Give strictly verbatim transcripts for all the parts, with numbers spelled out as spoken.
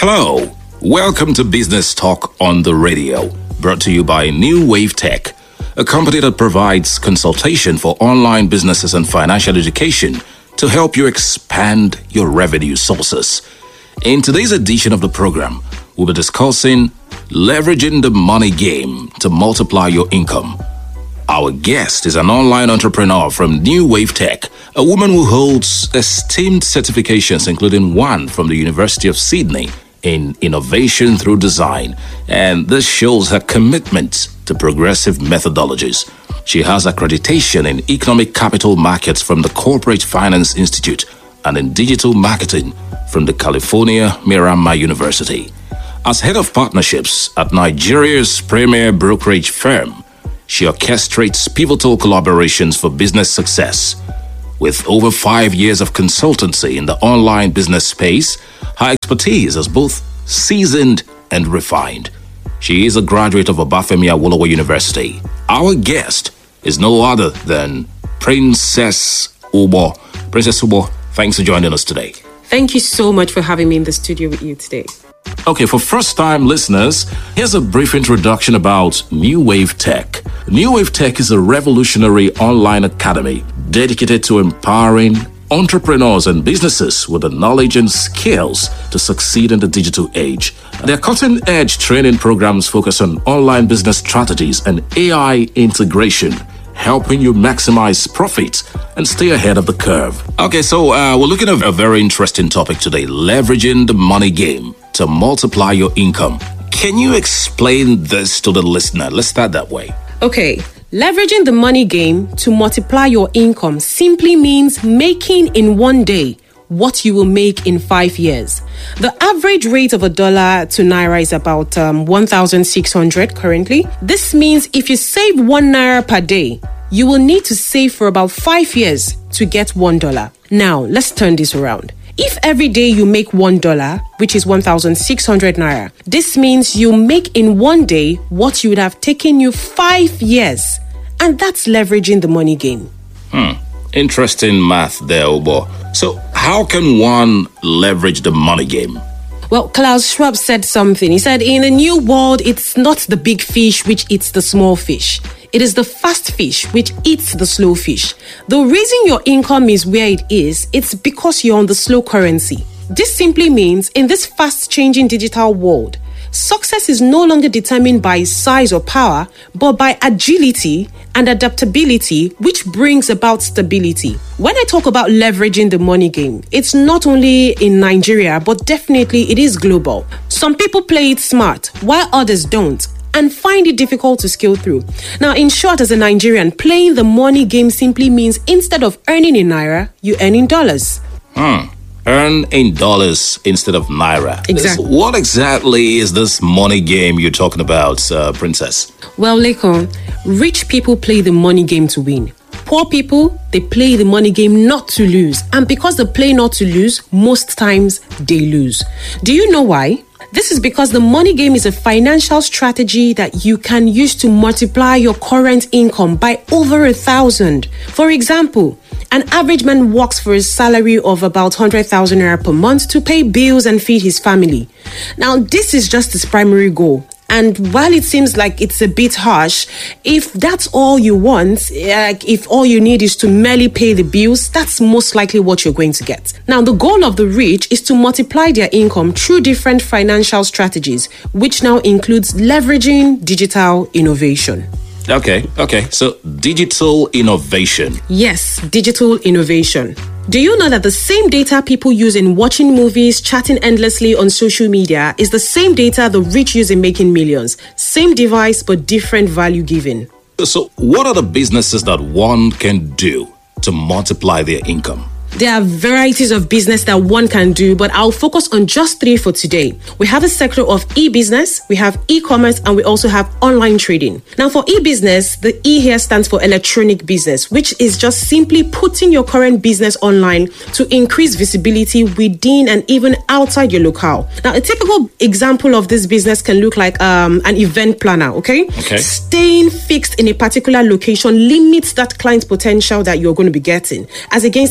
Hello, welcome to Business Talk on the Radio, brought to you by New Wave Tech, a company that provides consultation for online businesses and financial education to help you expand your revenue sources. In today's edition of the program, we'll be discussing leveraging the money game to multiply your income. Our guest is an online entrepreneur from New Wave Tech, a woman who holds esteemed certifications, including one from the University of Sydney in innovation through design, and this shows her commitment to progressive methodologies. She has accreditation in economic capital markets from the Corporate Finance Institute and in digital marketing from the California Miramar University. As head of partnerships at Nigeria's premier brokerage firm, she orchestrates pivotal collaborations for business success. With over five years of consultancy in the online business space, her expertise is both seasoned and refined. She is a graduate of Obafemi Awolowo University. Our guest is no other than Princess Ubo. Princess Ubo, thanks for joining us today. Thank you so much for having me in the studio with you today. Okay, for first-time listeners, here's a brief introduction about New Wave Tech. New Wave Tech is a revolutionary online academy dedicated to empowering entrepreneurs and businesses with the knowledge and skills to succeed in the digital age. Their cutting-edge training programs focus on online business strategies and A I integration, helping you maximize profit and stay ahead of the curve. Okay, so uh, we're looking at a very interesting topic today, leveraging the money game to multiply your income. Can you explain this to the listener? Let's start that way. Okay, leveraging the money game to multiply your income simply means making in one day what you will make in five years. The average rate of a dollar to naira is about um, one thousand six hundred currently. This means if you save one naira per day, you will need to save for about five years to get one dollar. Now, let's turn this around. If every day you make one dollar, which is one thousand six hundred naira, this means you make in one day what you would have taken you five years. And that's leveraging the money game. Hmm. Interesting math there, Ubo. So how can one leverage the money game? Well, Klaus Schwab said something. He said, in a new world, it's not the big fish which eats the small fish. It is the fast fish which eats the slow fish. The reason your income is where it is, it's because you're on the slow currency. This simply means in this fast-changing digital world, success is no longer determined by size or power, but by agility and adaptability, which brings about stability. When I talk about leveraging the money game, it's not only in Nigeria, but definitely it is global. Some people play it smart, while others don't, and find it difficult to scale through. Now, in short, as a Nigerian, playing the money game simply means instead of earning in naira, you earn in dollars. Hmm. Earn in dollars instead of naira. Exactly. So what exactly is this money game you're talking about, uh, Princess? Well, Lekon, rich people play the money game to win. Poor people, they play the money game not to lose. And because they play not to lose, most times they lose. Do you know why? This is because the money game is a financial strategy that you can use to multiply your current income by over a thousand. For example, an average man works for a salary of about one hundred thousand naira per month to pay bills and feed his family. Now, this is just his primary goal. And while it seems like it's a bit harsh, if that's all you want, like if all you need is to merely pay the bills, that's most likely what you're going to get. Now, the goal of the rich is to multiply their income through different financial strategies, which now includes leveraging digital innovation. Okay, okay. So digital innovation. Yes, digital innovation. Do you know that the same data people use in watching movies, chatting endlessly on social media is the same data the rich use in making millions? Same device, but different value given. So what are the businesses that one can do to multiply their income? There are varieties of business that one can do, but I'll focus on just three for today. We have a sector of e-business, we have e-commerce, and we also have online trading. Now, for e-business, the E here stands for electronic business, which is just simply putting your current business online to increase visibility within and even outside your locale. Now, a typical example of this business can look like um, an event planner, okay? Okay. Staying fixed in a particular location limits that client potential that you're going to be getting, as against having an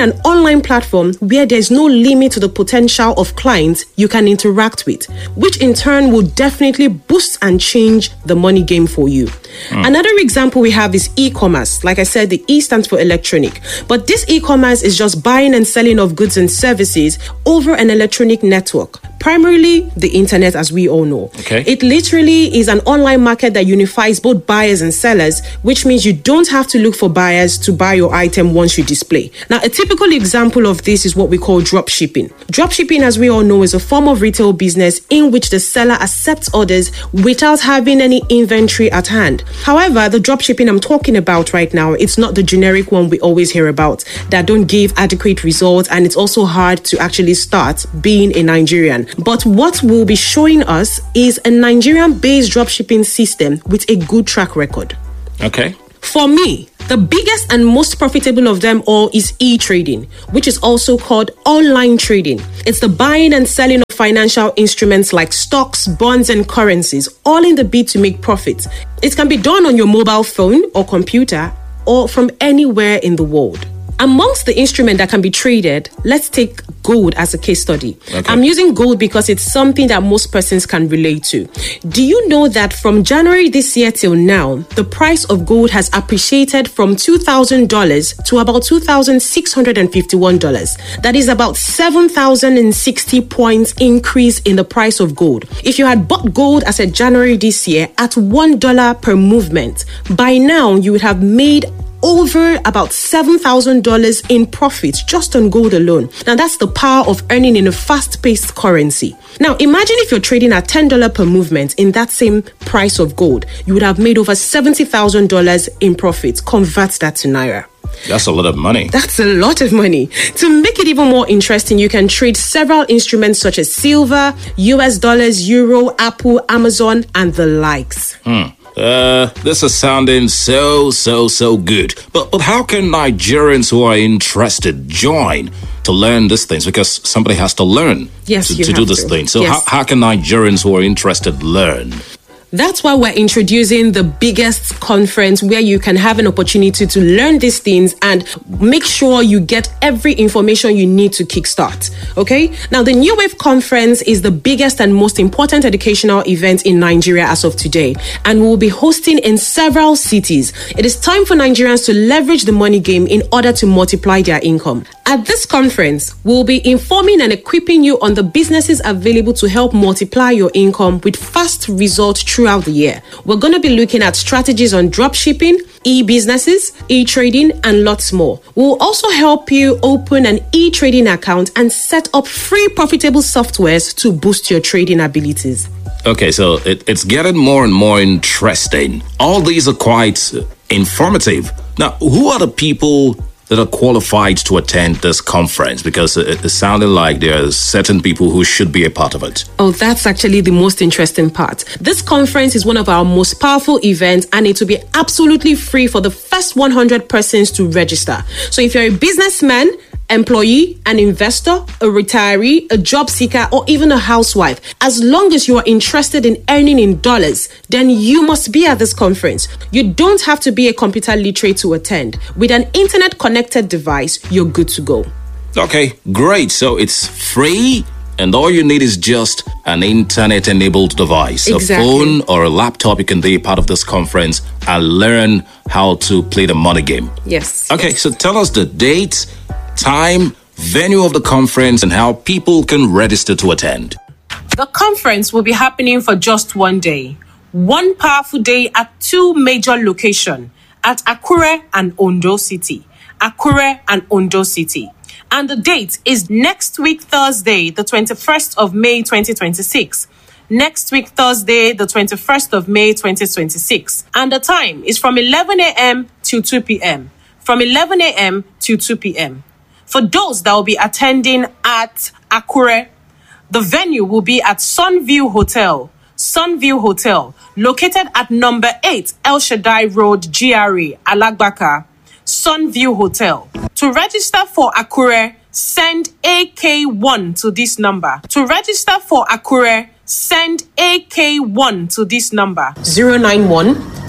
an online platform where there's no limit to the potential of clients you can interact with, which in turn will definitely boost and change the money game for you. Mm. Another example we have is e-commerce. Like I said, the E stands for electronic. But this e-commerce is just buying and selling of goods and services over an electronic network, primarily the internet, as we all know. Okay. It literally is an online market that unifies both buyers and sellers, which means you don't have to look for buyers to buy your item once you display. Now, a typical example of this is what we call drop shipping. Drop shipping, as we all know, is a form of retail business in which the seller accepts orders without having any inventory at hand. However, the drop shipping I'm talking about right now, it's not the generic one we always hear about that don't give adequate results, and it's also hard to actually start being a Nigerian. But what we'll be showing us is a Nigerian-based dropshipping system with a good track record. Okay. For me, the biggest and most profitable of them all is e-trading, which is also called online trading. It's the buying and selling of financial instruments like stocks, bonds, and currencies, all in the bid to make profits. It can be done on your mobile phone or computer or from anywhere in the world. Amongst the instruments that can be traded, let's take gold as a case study. Okay. I'm using gold because it's something that most persons can relate to. Do you know that from January this year till now, the price of gold has appreciated from two thousand dollars to about two thousand six hundred fifty-one dollars? That is about seven thousand sixty points increase in the price of gold. If you had bought gold as of January this year at one dollar per movement, by now you would have made over about seven thousand dollars in profits just on gold alone. Now, that's the power of earning in a fast-paced currency. Now, imagine if you're trading at ten dollars per movement in that same price of gold. You would have made over seventy thousand dollars in profits. Convert that to Naira. That's a lot of money. That's a lot of money. To make it even more interesting, you can trade several instruments such as silver, U S dollars, euro, Apple, Amazon, and the likes. Hmm. Uh, this is sounding so, so, so good. But but how can Nigerians who are interested join to learn these things? Because somebody has to learn yes, to, you to have do this to. thing. So yes. how, how can Nigerians who are interested learn? That's why we're introducing the biggest conference where you can have an opportunity to learn these things and make sure you get every information you need to kickstart. Okay? Now, the New Wave Conference is the biggest and most important educational event in Nigeria as of today, and we'll be hosting in several cities. It is time for Nigerians to leverage the money game in order to multiply their income. At this conference, we'll be informing and equipping you on the businesses available to help multiply your income with fast results throughout the year. We're going to be looking at strategies on dropshipping, e-businesses, e-trading, and lots more. We'll also help you open an e-trading account and set up free profitable softwares to boost your trading abilities. Okay, so it, it's getting more and more interesting. All these are quite informative. Now, who are the people that are qualified to attend this conference? Because it, it sounded like there are certain people who should be a part of it. Oh, that's actually the most interesting part. This conference is one of our most powerful events, and it will be absolutely free for the first one hundred persons to register. So if you're a businessman, employee, an investor, a retiree, a job seeker, or even a housewife, as long as you are interested in earning in dollars, then you must be at this conference. You don't have to be a computer literate to attend. With an internet-connected device, you're good to go. Okay, great. So it's free, and all you need is just an internet-enabled device. Exactly. A phone or a laptop. You can be a part of this conference and learn how to play the money game. Yes. Okay, so tell us the date, time, venue of the conference, and how people can register to attend. The conference will be happening for just one day. One powerful day at two major locations, at Akure and Ondo City. Akure and Ondo City. And the date is next week, Thursday, the twenty-first of May, twenty twenty-six. Next week, Thursday, the twenty-first of May, twenty twenty-six. And the time is from eleven a.m. to two p.m. From eleven a.m. to two p.m. For those that will be attending at Akure, the venue will be at Sunview Hotel. Sunview Hotel, located at number eight El Shaddai Road, G R A, Alagbaka. Sunview Hotel. To register for Akure, send A K one to this number. To register for Akure, send A K one to this number. zero nine one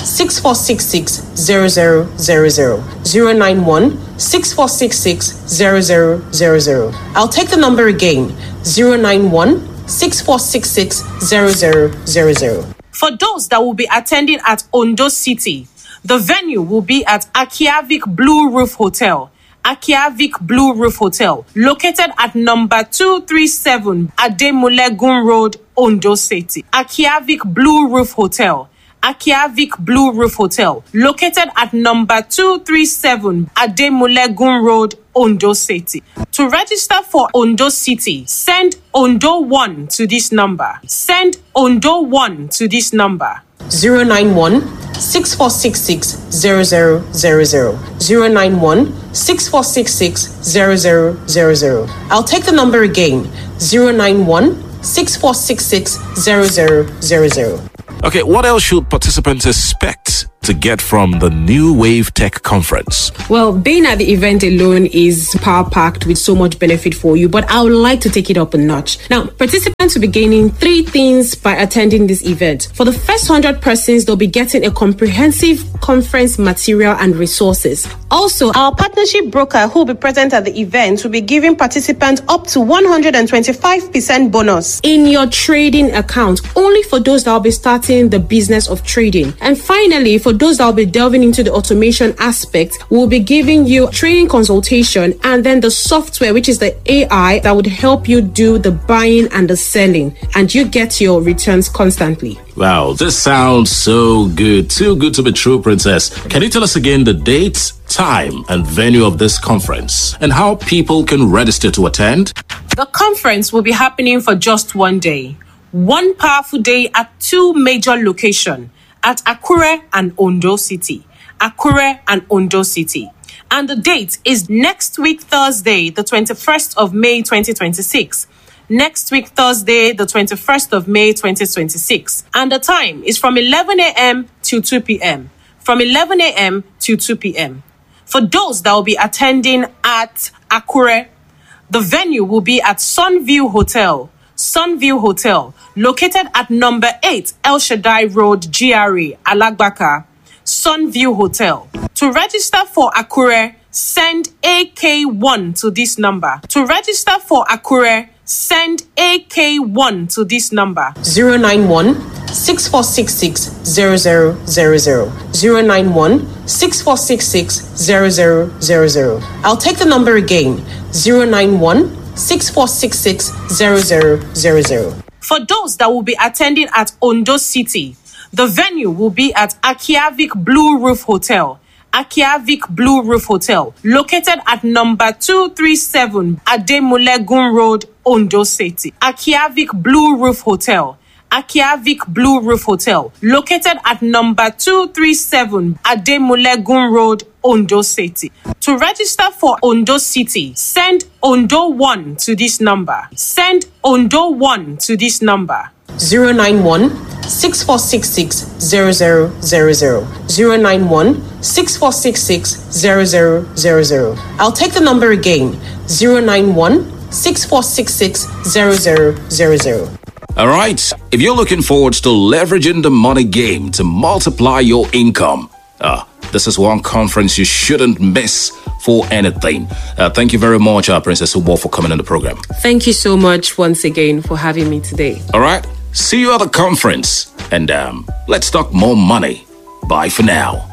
six four six six zero zero zero zero. zero nine one six four six six zero zero zero zero. I'll take the number again. zero nine one six four six six zero zero zero zero. For those that will be attending at Ondo City, the venue will be at Akiavik Blue Roof Hotel. Akiavik Blue Roof Hotel, located at number two three seven Ademulegun Road, Ondo City. Akiavik Blue Roof Hotel. Akiavik Blue Roof Hotel, located at number two three seven Ademulegun Road, Ondo City. To register for Ondo City, send Ondo one to this number. Send Ondo one to this number. zero nine one six four six six zero zero zero zero. zero nine one six four six six zero zero zero zero. I'll take the number again. zero nine one six four six six zero zero zero zero. Okay, what else should participants expect to get from the New Wave Tech Conference? Well, being at the event alone is power-packed with so much benefit for you, but I would like to take it up a notch. Now, participants will be gaining three things by attending this event. For the first one hundred persons, they'll be getting a comprehensive conference material and resources. Also, our partnership broker who will be present at the event will be giving participants up to one hundred twenty-five percent bonus in your trading account, only for those that will be starting the business of trading. And finally, for those that will be delving into the automation aspect, we'll be giving you training consultation and then the software, which is the A I that would help you do the buying and the selling, and you get your returns constantly. Wow, this sounds so good. Too good to be true, Princess. Can you tell us again the date, time, and venue of this conference and how people can register to attend? The conference will be happening for just one day. One powerful day at two major locations, at Akure and Ondo City. Akure and Ondo City. And the date is next week, Thursday, the twenty-first of May, twenty twenty-six. Next week, Thursday, the twenty-first of May, twenty twenty-six. And the time is from eleven a.m. to two p.m. From eleven a.m. to two p.m. For those that will be attending at Akure, the venue will be at Sunview Hotel. Sunview Hotel, located at number eight El Shaddai Road, G R A, Alagbaka. Sunview Hotel. To register for Akure, send A K one to this number. To register for Akure, send A K one to this number. zero nine one six four six six zero zero zero zero. zero nine one six four six six zero zero zero zero. I'll take the number again. zero nine one six four six six zero zero zero zero. For those that will be attending at Ondo City, the venue will be at Akiavik Blue Roof Hotel. Akiavik Blue Roof Hotel, located at number two three seven Ademulegun Road, Ondo City. Akiavik Blue Roof Hotel. Akiavik Blue Roof Hotel, located at number two three seven Ademulegun Road, Ondo City. To register for Ondo City, send Ondo one to this number. Send Ondo one to this number. zero nine one six four six six zero zero zero zero. zero nine one six four six six zero zero zero zero. I'll take the number again. zero nine one six four six six zero zero zero zero. All right. If you're looking forward to leveraging the money game to multiply your income, uh, this is one conference you shouldn't miss for anything. Uh, thank you very much, uh, Princess Ubo, for coming on the program. Thank you so much once again for having me today. All right. See you at the conference. And um, let's talk more money. Bye for now.